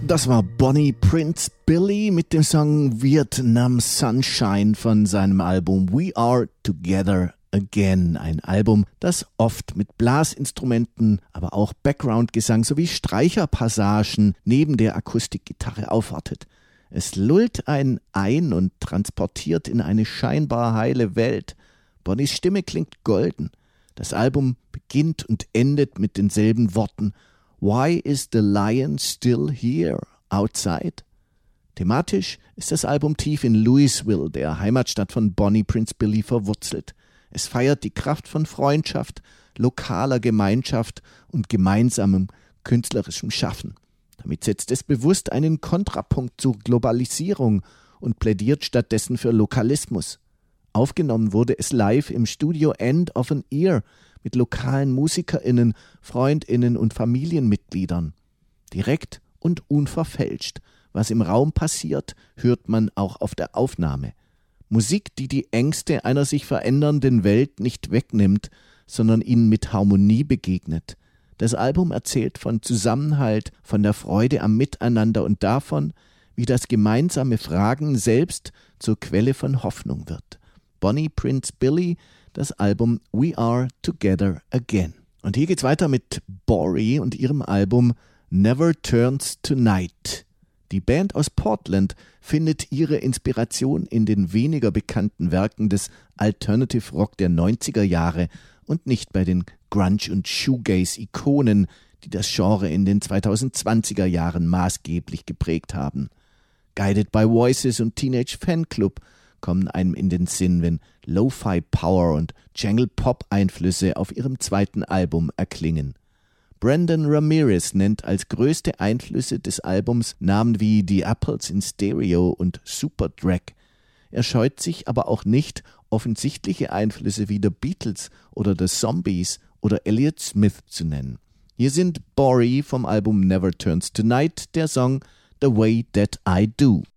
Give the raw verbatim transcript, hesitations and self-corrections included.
Das war Bonnie Prince Billy mit dem Song Vietnam Sunshine von seinem Album We Are Together Again. Ein Album, das oft mit Blasinstrumenten, aber auch Background-Gesang sowie Streicherpassagen neben der Akustikgitarre aufwartet. Es lullt einen ein und transportiert in eine scheinbar heile Welt. Bonnies Stimme klingt golden. Das Album beginnt und endet mit denselben Worten: Why is the lion still here, outside? Thematisch ist das Album tief in Louisville, der Heimatstadt von Bonnie Prince Billy, verwurzelt. Es feiert die Kraft von Freundschaft, lokaler Gemeinschaft und gemeinsamem künstlerischem Schaffen. Damit setzt es bewusst einen Kontrapunkt zur Globalisierung und plädiert stattdessen für Lokalismus. Aufgenommen wurde es live im Studio End of an Ear mit lokalen MusikerInnen, FreundInnen und Familienmitgliedern. Direkt und unverfälscht. Was im Raum passiert, hört man auch auf der Aufnahme. Musik, die die Ängste einer sich verändernden Welt nicht wegnimmt, sondern ihnen mit Harmonie begegnet. Das Album erzählt von Zusammenhalt, von der Freude am Miteinander und davon, wie das gemeinsame Fragen selbst zur Quelle von Hoffnung wird. Bonnie Prince Billy, das Album We Are Together Again. Und hier geht's weiter mit Bori und ihrem Album Never Turns to Night. Die Band aus Portland findet ihre Inspiration in den weniger bekannten Werken des Alternative Rock der neunziger Jahre und nicht bei den Grunge- und Shoegaze-Ikonen, die das Genre in den zweitausendzwanziger Jahren maßgeblich geprägt haben. Guided by Voices und Teenage Fanclub kommen einem in den Sinn, wenn Lo-Fi Power und Jangle Pop Einflüsse auf ihrem zweiten Album erklingen. Brandon Ramirez nennt als größte Einflüsse des Albums Namen wie The Apples in Stereo und Superdrag. Er scheut sich aber auch nicht, offensichtliche Einflüsse wie The Beatles oder The Zombies oder Elliott Smith zu nennen. Hier sind Bori vom Album Never Turns to Night, der Song The Way That I Do.